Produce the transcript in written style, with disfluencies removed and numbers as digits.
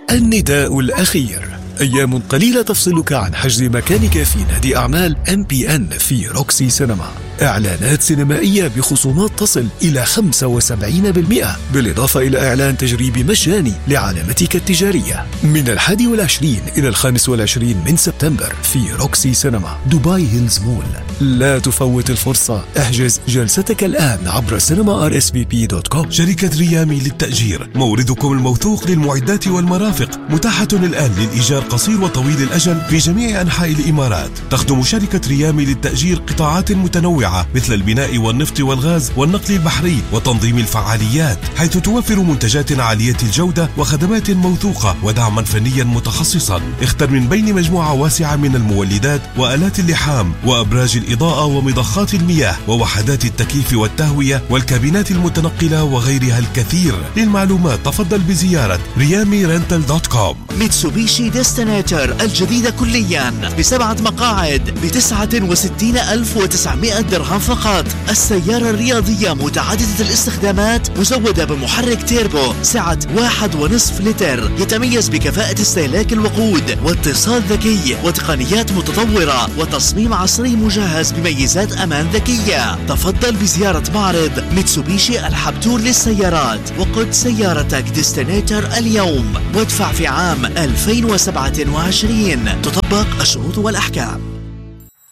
النداء الأخير: أيام قليلة تفصلك عن حجز مكانك في نادي أعمال MPN في روكسي سينما. إعلانات سينمائية بخصومات تصل إلى 75%، بالإضافة إلى إعلان تجريبي مجاني لعلامتك التجارية من 21 إلى 25 من سبتمبر في روكسي سينما دبي هيلز مول. لا تفوت الفرصة، احجز جلستك الآن عبر cinema.rsvp.com. شركة ريامي للتأجير، موردكم الموثوق للمعدات والمرافق، متاحة الآن للإيجار قصير وطويل الأجل في جميع أنحاء الإمارات. تخدم شركة ريامي للتأجير قطاعات متنوعة مثل البناء والنفط والغاز والنقل البحري وتنظيم الفعاليات، حيث توفر منتجات عالية الجودة وخدمات موثوقة ودعما فنيا متخصصا. اختر من بين مجموعة واسعة من المولدات وآلات اللحام وأبراج الإضاءة ومضخات المياه ووحدات التكييف والتهوية والكابينات المتنقلة وغيرها الكثير. للمعلومات تفضل بزيارة riyamirental.com. ميتسوبيشي ديستنيتر الجديدة كليا ب7 مقاعد ب69,900 درهم فقط. السيارة الرياضية متعددة الاستخدامات مزودة بمحرك تيربو سعة 1.5 لتر، يتميز بكفاءة استهلاك الوقود واتصال ذكي وتقنيات متطورة وتصميم عصري مجهز بميزات أمان ذكية. تفضل بزيارة معرض ميتسوبيشي الحبتور للسيارات وقد سيارتك ديستنيتر اليوم وادفع في عام 2027. تطبق الشروط والأحكام.